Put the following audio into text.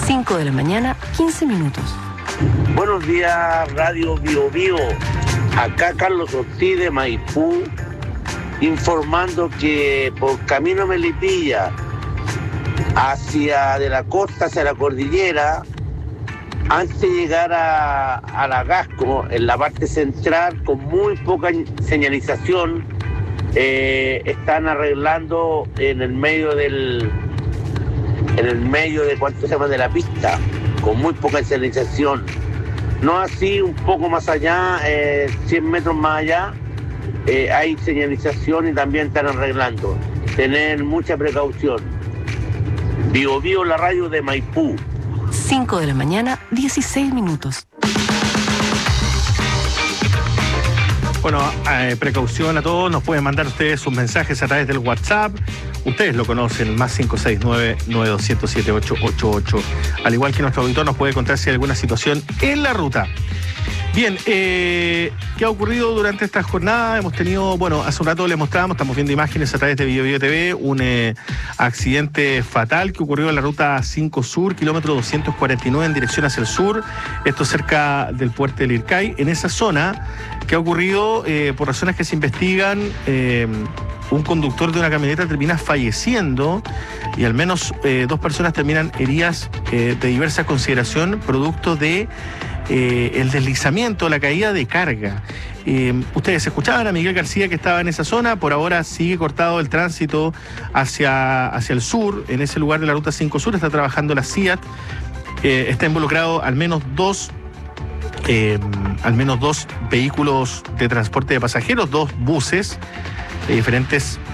5 de la mañana, 15 minutos. Buenos días, Radio Bio Bio. Acá Carlos Ortiz de Maipú, informando que por camino Melipilla, de la costa hacia la cordillera, antes de llegar a la Gasco, en la parte central, con muy poca señalización, están arreglando en el medio de de la pista, con muy poca señalización. No así, un poco más allá, 100 metros más allá, hay señalización y también están arreglando. Tener mucha precaución. Bio Bio, la radio de Maipú. 5 de la mañana, 16 minutos. Bueno, precaución a todos, nos pueden mandar ustedes sus mensajes a través del WhatsApp. Ustedes lo conocen, más 569-9207-888. Al igual que nuestro auditor nos puede contar si hay alguna situación en la ruta. Bien, ¿qué ha ocurrido durante esta jornada? Hemos tenido, bueno, hace un rato les mostramos, estamos viendo imágenes a través de Bio Bio TV, un accidente fatal que ocurrió en la ruta 5 Sur, kilómetro 249 en dirección hacia el sur, esto cerca del puerto del Ircay. En esa zona, ¿qué ha ocurrido? Por razones que se investigan, un conductor de una camioneta termina falleciendo y al menos 2 personas terminan heridas de diversa consideración, producto de el deslizamiento, la caída de carga. Ustedes escuchaban a Miguel García que estaba en esa zona. Por ahora sigue cortado el tránsito hacia el sur. En ese lugar de la ruta 5 Sur está trabajando la CIAT. Está involucrado al menos dos vehículos de transporte de pasajeros, 2 buses de diferentes